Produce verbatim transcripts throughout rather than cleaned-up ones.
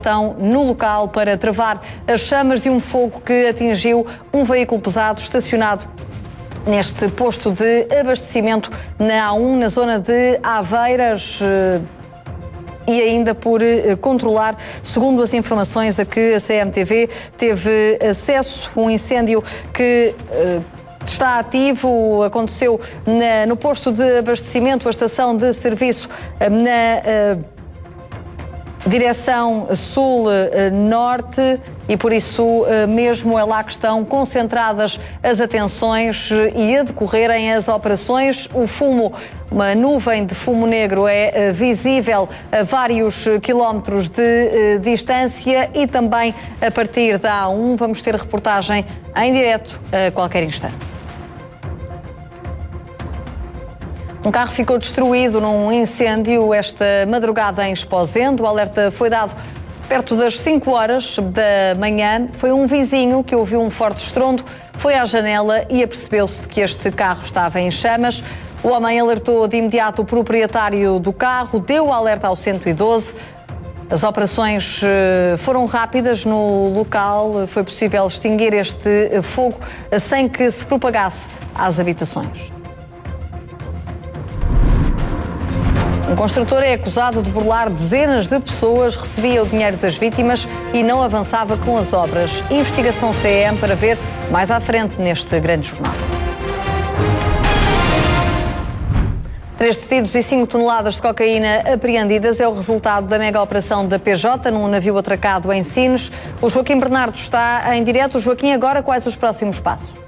Estão no local para travar as chamas de um fogo que atingiu um veículo pesado estacionado neste posto de abastecimento na A um, na zona de Aveiras, e ainda por controlar, segundo as informações a que a C M T V teve acesso, um incêndio que está ativo, aconteceu na, no posto de abastecimento, a estação de serviço na direção sul-norte, e por isso mesmo é lá que estão concentradas as atenções e a decorrerem as operações. O fumo, uma nuvem de fumo negro é visível a vários quilómetros de distância, e também a partir da A um vamos ter reportagem em direto a qualquer instante. Um carro ficou destruído num incêndio esta madrugada em Esposende. O alerta foi dado perto das cinco horas da manhã. Foi um vizinho que ouviu um forte estrondo, foi à janela e apercebeu-se de que este carro estava em chamas. O homem alertou de imediato o proprietário do carro, deu o alerta ao cento e doze. As operações foram rápidas no local. Foi possível extinguir este fogo sem que se propagasse às habitações. Um construtor é acusado de burlar dezenas de pessoas, recebia o dinheiro das vítimas e não avançava com as obras. Investigação C M para ver mais à frente neste grande jornal. Três detidos e cinco toneladas de cocaína apreendidas é o resultado da mega operação da P J num navio atracado em Sines. O Joaquim Bernardo está em direto. Joaquim, agora quais os próximos passos?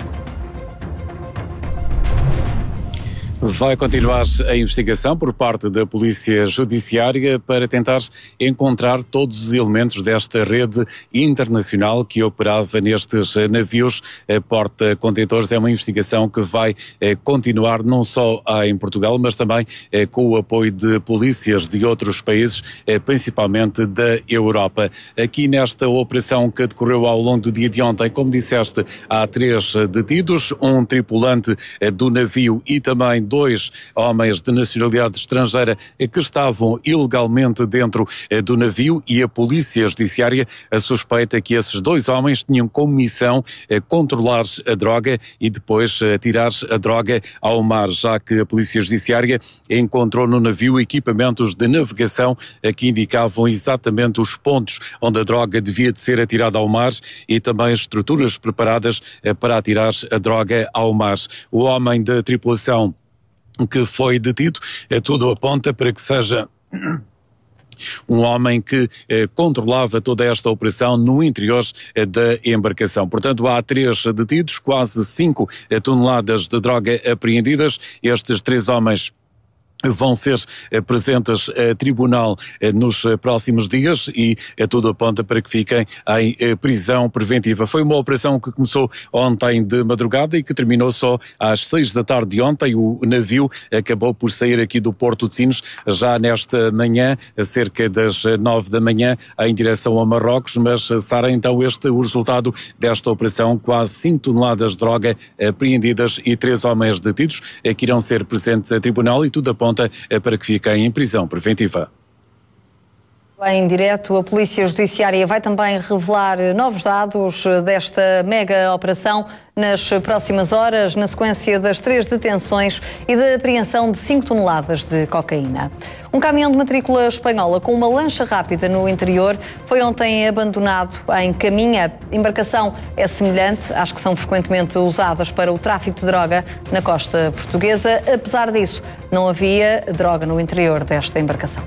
Vai continuar a investigação por parte da Polícia Judiciária para tentar encontrar todos os elementos desta rede internacional que operava nestes navios porta-contentores. É uma investigação que vai continuar não só em Portugal, mas também com o apoio de polícias de outros países, principalmente da Europa. Aqui nesta operação que decorreu ao longo do dia de ontem, como disseste, há três detidos, um tripulante do navio e também dois homens de nacionalidade estrangeira que estavam ilegalmente dentro do navio, e a Polícia Judiciária suspeita que esses dois homens tinham como missão controlar a droga e depois tirar a droga ao mar, já que a Polícia Judiciária encontrou no navio equipamentos de navegação que indicavam exatamente os pontos onde a droga devia de ser atirada ao mar e também estruturas preparadas para atirar a droga ao mar. O homem da tripulação que foi detido, é tudo aponta para que seja um homem que eh, controlava toda esta operação no interior eh, da embarcação. Portanto, há três detidos, quase cinco eh, toneladas de droga apreendidas. Estes três homens vão ser eh, presentes a tribunal eh, nos eh, próximos dias, e eh, tudo aponta para que fiquem em eh, prisão preventiva. Foi uma operação que começou ontem de madrugada e que terminou só às seis da tarde de ontem. O navio acabou por sair aqui do Porto de Sines já nesta manhã, a cerca das nove da manhã, em direção a Marrocos, mas será então este o resultado desta operação: quase cinco toneladas de droga apreendidas e três homens detidos eh, que irão ser presentes a tribunal, e tudo aponta para que fiquem em prisão preventiva. Em direto, a Polícia Judiciária vai também revelar novos dados desta mega operação nas próximas horas, na sequência das três detenções e da apreensão de cinco toneladas de cocaína. Um caminhão de matrícula espanhola com uma lancha rápida no interior foi ontem abandonado em Caminha. A embarcação é semelhante às que são frequentemente usadas para o tráfico de droga na costa portuguesa. Apesar disso, não havia droga no interior desta embarcação.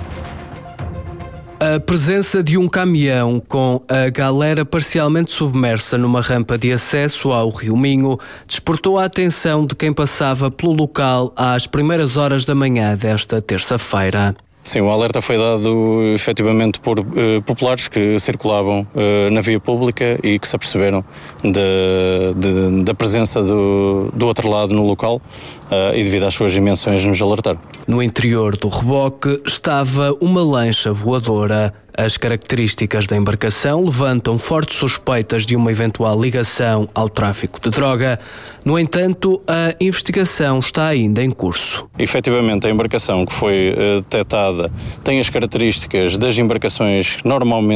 A presença de um caminhão com a galera parcialmente submersa numa rampa de acesso ao Rio Minho despertou a atenção de quem passava pelo local às primeiras horas da manhã desta terça-feira. Sim, o alerta foi dado efetivamente por uh, populares que circulavam uh, na via pública e que se aperceberam de, de, da presença do, do outro lado no local uh, e devido às suas dimensões nos alertaram. No interior do reboque estava uma lancha voadora. As características da embarcação levantam fortes suspeitas de uma eventual ligação ao tráfico de droga. No entanto, a investigação está ainda em curso. Efetivamente, a embarcação que foi uh, detectada tem as características das embarcações normalmente